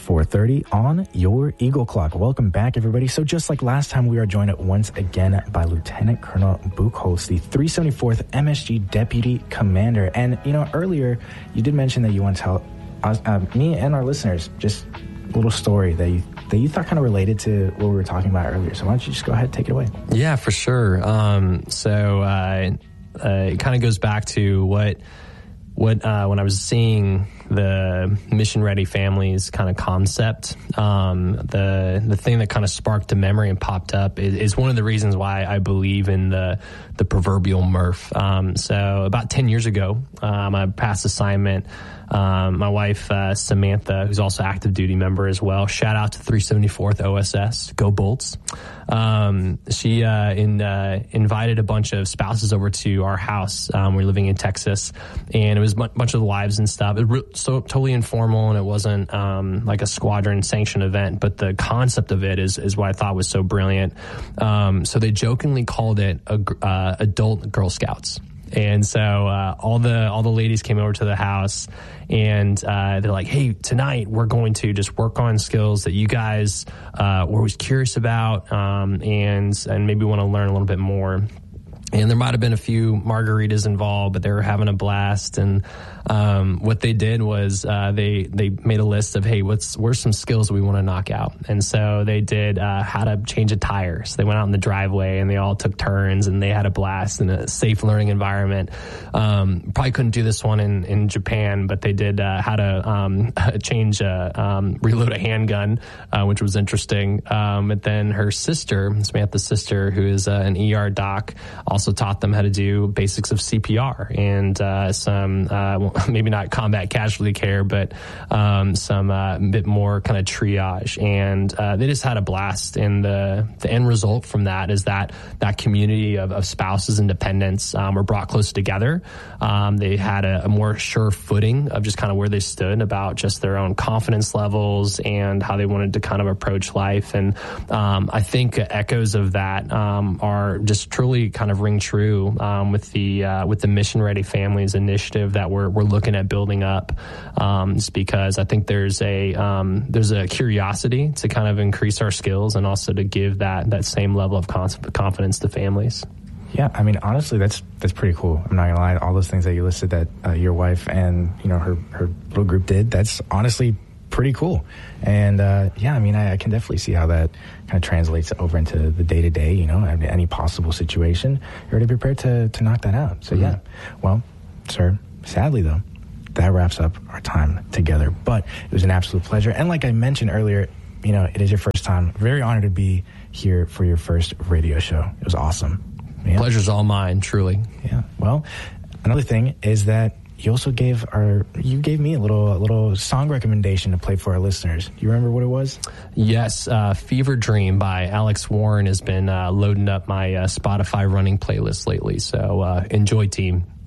4:30 on your Eagle Clock. Welcome back, everybody. So just like last time, we are joined once again by Lieutenant Colonel Buchholz, the 374th MSG Deputy Commander. And, earlier you did mention that you want to tell us, me and our listeners just a little story that you thought kind of related to what we were talking about earlier. So why don't you just go ahead and take it away? Yeah, for sure. It kind of goes back to what when I was seeing the Mission Ready Families kind of concept, the thing that kind of sparked a memory and popped up is one of the reasons why I believe in the proverbial MRF. So about 10 years ago, I passed assignment. My wife, Samantha, who's also active duty member as well. Shout out to 374th OSS. Go Bolts. She invited a bunch of spouses over to our house. We're living in Texas, and it was a bunch of wives and stuff. It was so totally informal, and it wasn't like a squadron sanctioned event, but the concept of it is what I thought was so brilliant. So they jokingly called it adult Girl Scouts. And so all the ladies came over to the house, and they're like, hey, tonight we're going to just work on skills that you guys were always curious about, and maybe want to learn a little bit more. And there might have been a few margaritas involved, but they were having a blast. And what they did was they made a list of, hey, where's some skills we want to knock out? And so they did how to change a tire. So they went out in the driveway, and they all took turns, and they had a blast in a safe learning environment. Probably couldn't do this one in Japan, but they did how to reload a handgun, which was interesting. But then her sister, Samantha's sister, who is an ER doc, also taught them how to do basics of CPR and some maybe not combat casualty care, but some bit more kind of triage. And they just had a blast. And the end result from that is that community of spouses and dependents were brought closer together. They had a more sure footing of just kind of where they stood about just their own confidence levels and how they wanted to kind of approach life. And I think echoes of that are just truly kind of ring true with the Mission Ready Families initiative that we're looking at building up. It's because I think there's a curiosity to kind of increase our skills and also to give that same level of confidence to families. Yeah, I mean, honestly, that's pretty cool. I'm not gonna lie. All those things that you listed that your wife and her little group did, that's honestly pretty cool. And yeah, I mean, I can definitely see how that kind of translates over into the day-to-day, any possible situation. You're already prepared to knock that out. So yeah. Well, sir, sadly though, that wraps up our time together. But it was an absolute pleasure. And like I mentioned earlier, it is your first time. Very honored to be here for your first radio show. It was awesome. Yeah. Pleasure's all mine, truly. Yeah. Well, another thing is that you also gave me a little song recommendation to play for our listeners. Do you remember what it was? Yes, Fever Dream by Alex Warren has been loading up my Spotify running playlist lately. So enjoy, team.